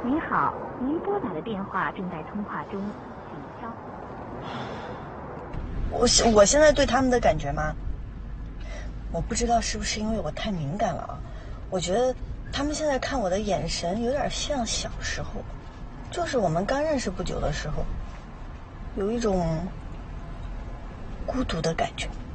您好，您拨打的电话正在通话中，请稍后。我现在对他们的感觉吗？我不知道是不是因为我太敏感了啊，我觉得他们现在看我的眼神有点像小时候，就是我们刚认识不久的时候，有一种孤独的感觉。